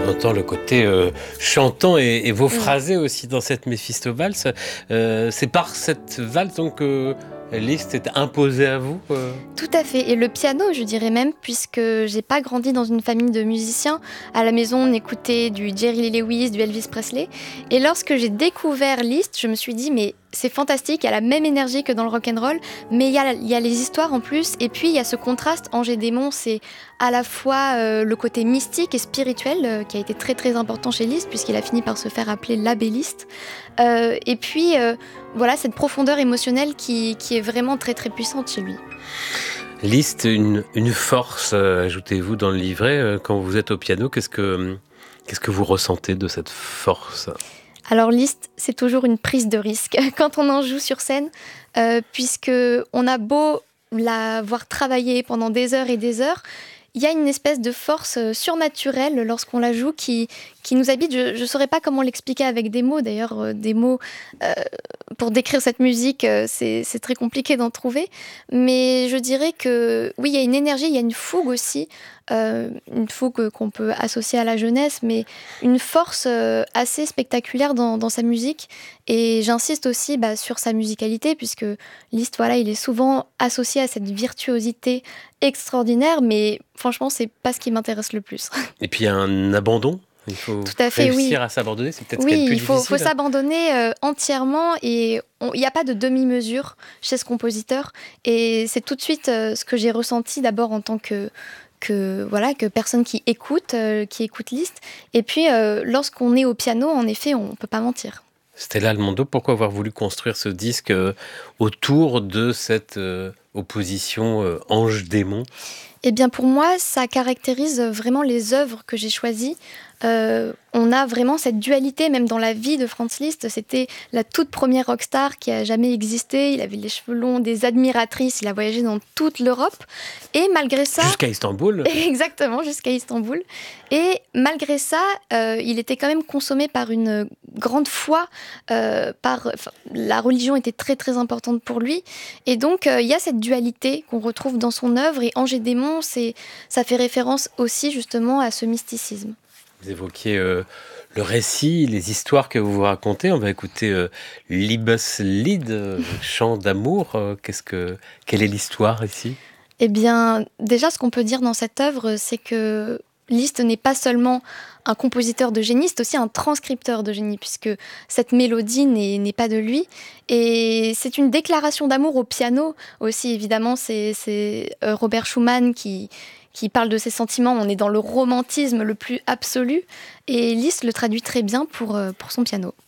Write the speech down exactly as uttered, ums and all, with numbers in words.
On entend le côté euh, chantant et, et vos phrasés aussi dans cette Méphisto-valse. Euh, c'est par cette valse donc que Liszt est imposée à vous euh... Tout à fait, et le piano je dirais même, puisque j'ai pas grandi dans une famille de musiciens. À la maison on écoutait du Jerry Lee Lewis, du Elvis Presley, et lorsque j'ai découvert Liszt, je me suis dit mais c'est fantastique, il y a la même énergie que dans le rock'n'roll, mais il y a, il y a les histoires en plus, et puis il y a ce contraste. Angers-Démon, c'est à la fois euh, le côté mystique et spirituel euh, qui a été très très important chez Liszt, puisqu'il a fini par se faire appeler l'abbé Liszt, euh, et puis euh, voilà cette profondeur émotionnelle qui, qui est vraiment très très puissante chez lui. Liszt, une, une force, euh, ajoutez-vous dans le livret, euh, quand vous êtes au piano, qu'est-ce que, qu'est-ce que vous ressentez de cette force ? Alors Liszt, c'est toujours une prise de risque quand on en joue sur scène, euh, puisque on a beau la voir travailler pendant des heures et des heures, il y a une espèce de force surnaturelle lorsqu'on la joue qui, qui nous habite. Je ne saurais pas comment l'expliquer avec des mots. D'ailleurs, euh, des mots euh, pour décrire cette musique, euh, c'est, c'est très compliqué d'en trouver. Mais je dirais que oui, il y a une énergie, il y a une fougue aussi. Euh, une fougue qu'on peut associer à la jeunesse, mais une force euh, assez spectaculaire dans, dans sa musique. Et j'insiste aussi bah, sur sa musicalité, puisque Liszt, voilà, il est souvent associé à cette virtuosité extraordinaire, mais franchement, c'est pas ce qui m'intéresse le plus. Et puis il y a un abandon. Il faut Tout à fait, réussir oui. à s'abandonner, c'est peut-être oui, ce qu'il y a de plus il faut, difficile. faut s'abandonner euh, entièrement, et il n'y a pas de demi-mesure chez ce compositeur. Et c'est tout de suite euh, ce que j'ai ressenti d'abord en tant que que voilà que personne qui écoute euh, qui écoute Liszt, et puis euh, lorsqu'on est au piano, en effet, on peut pas mentir. Stella Almondo, pourquoi avoir voulu construire ce disque euh, autour de cette euh, opposition euh, ange-démon ? Eh bien, pour moi, ça caractérise vraiment les œuvres que j'ai choisies. Euh, on a vraiment cette dualité, même dans la vie de Franz Liszt. C'était la toute première rockstar qui a jamais existé. Il avait les cheveux longs, des admiratrices. Il a voyagé dans toute l'Europe. Et malgré ça... Jusqu'à Istanbul. Exactement, jusqu'à Istanbul. Et malgré ça, euh, il était quand même consommé par une grande foi. Euh, par, la religion était très, très importante pour lui. Et donc, euh, il y a cette dualité qu'on retrouve dans son œuvre. Et Angers-Démon, c'est, ça fait référence aussi justement à ce mysticisme. Vous évoquiez euh, le récit, les histoires que vous vous racontez. On va écouter euh, Liebeslied, euh, chant d'amour. Euh, qu'est-ce que, quelle est l'histoire ici ? Eh bien, déjà, ce qu'on peut dire dans cette œuvre, c'est que Liszt n'est pas seulement un compositeur de génie, c'est aussi un transcripteur de génie, puisque cette mélodie n'est, n'est pas de lui. Et c'est une déclaration d'amour au piano aussi, évidemment. C'est, c'est Robert Schumann qui... qui parle de ses sentiments. On est dans le romantisme le plus absolu, et Liszt le traduit très bien pour, pour son piano.